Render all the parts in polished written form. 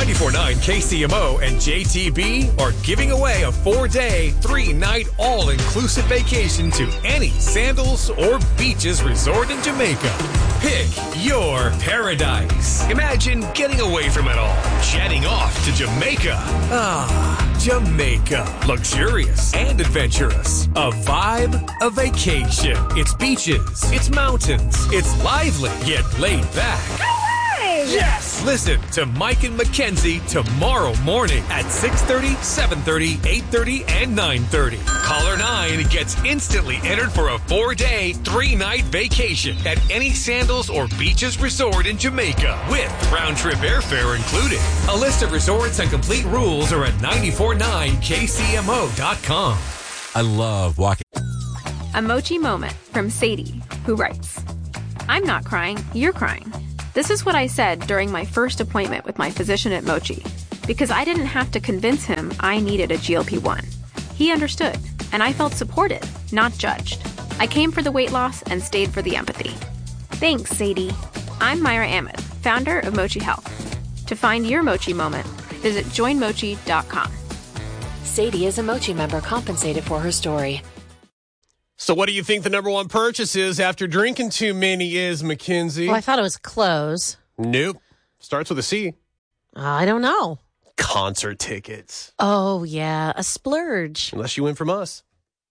94.9 KCMO and JTB are giving away a 4-day, 3-night all-inclusive vacation to any Sandals or Beaches resort in Jamaica. Pick your paradise. Imagine getting away from it all, jetting off to Jamaica. Ah, Jamaica. Luxurious and adventurous. A vibe, a vacation. It's beaches, it's mountains, it's lively yet laid back. Yes! Listen to Mike and Mackenzie tomorrow morning at 6:30, 7:30, 8:30, and 9:30. Caller 9 gets instantly entered for a 4-day, 3-night vacation at any Sandals or Beaches resort in Jamaica with round-trip airfare included. A list of resorts and complete rules are at 949kcmo.com. I love walking. A Mochi moment from Sadie, who writes, I'm not crying, you're crying. This is what I said during my first appointment with my physician at Mochi, because I didn't have to convince him I needed a GLP-1. He understood, and I felt supported, not judged. I came for the weight loss and stayed for the empathy. Thanks, Sadie. I'm Myra Ahmed, founder of Mochi Health. To find your Mochi moment, visit joinmochi.com. Sadie is a Mochi member compensated for her story. So what do you think the number one purchase is after drinking too many is, Mackenzie? Well, I thought it was clothes. Nope. Starts with a C. I don't know. Concert tickets. Oh, yeah, a splurge. Unless you win from us.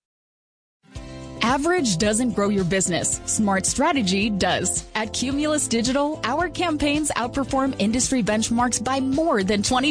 Average doesn't grow your business. Smart strategy does. At Cumulus Digital, our campaigns outperform industry benchmarks by more than 20